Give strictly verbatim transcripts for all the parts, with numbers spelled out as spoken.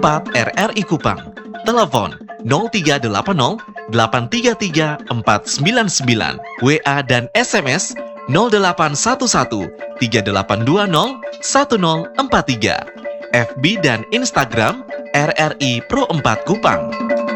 empat R R I Kupang. Telepon nol tiga delapan nol delapan tiga tiga empat sembilan sembilan. W A dan S M S nol delapan satu satu tiga delapan dua nol satu nol empat tiga. F B dan Instagram R R I Pro empat Kupang.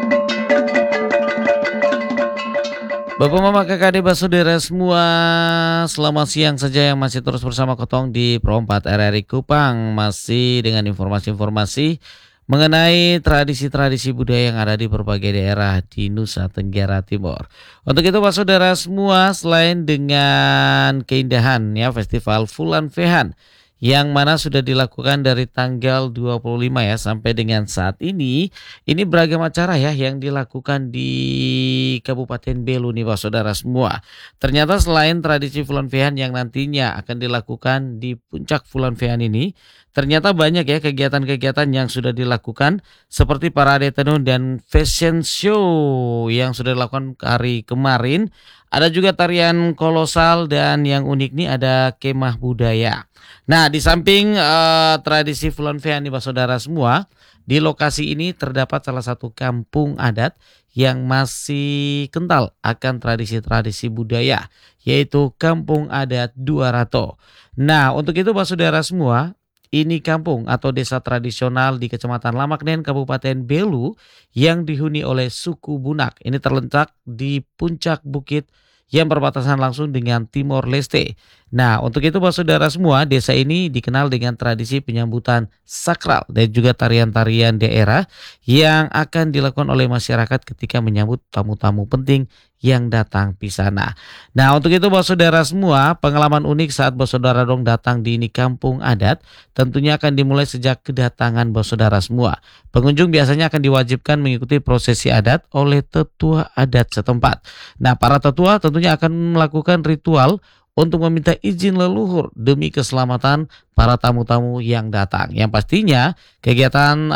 Bapak Mama Kakak Adik Saudara semua, selamat siang saja yang masih terus bersama Kotong di Pro empat R R I Kupang. Masih dengan informasi-informasi mengenai tradisi-tradisi budaya yang ada di berbagai daerah di Nusa Tenggara Timur. Untuk itu Pak Saudara semua, selain dengan keindahan ya Festival Fulan Fehan yang mana sudah dilakukan dari tanggal dua puluh lima ya sampai dengan saat ini, ini beragam acara ya yang dilakukan di Kabupaten Belu nih Pak Saudara semua. Ternyata selain tradisi Fulan Fehan yang nantinya akan dilakukan di puncak Fulan Fehan ini, ternyata banyak ya kegiatan-kegiatan yang sudah dilakukan seperti parade tenun dan fashion show yang sudah dilakukan hari kemarin. Ada juga tarian kolosal dan yang unik nih ada kemah budaya. Nah, di samping uh, tradisi Fulan Fehan nih Pak Saudara semua, di lokasi ini terdapat salah satu kampung adat yang masih kental akan tradisi-tradisi budaya, yaitu Kampung Adat Dua Rato. Nah, untuk itu Pak Saudara semua, ini kampung atau desa tradisional di Kecamatan Lamaknen, Kabupaten Belu yang dihuni oleh suku Bunak. Ini terletak di puncak bukit yang berbatasan langsung dengan Timor Leste. Nah, untuk itu Pak Saudara semua, desa ini dikenal dengan tradisi penyambutan sakral dan juga tarian-tarian daerah yang akan dilakukan oleh masyarakat ketika menyambut tamu-tamu penting yang datang di sana. Nah, untuk itu Pak Saudara semua, pengalaman unik saat Pak Saudara dong datang di ini kampung adat tentunya akan dimulai sejak kedatangan Pak Saudara semua. Pengunjung biasanya akan diwajibkan mengikuti prosesi adat oleh tetua adat setempat. Nah, para tetua tentunya akan melakukan ritual untuk meminta izin leluhur demi keselamatan para tamu-tamu yang datang. Yang pastinya kegiatan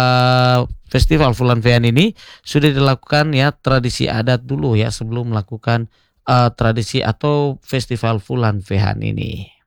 uh, Festival Fulan Fehan ini sudah dilakukan ya tradisi adat dulu ya sebelum melakukan uh, tradisi atau Festival Fulan Fehan ini.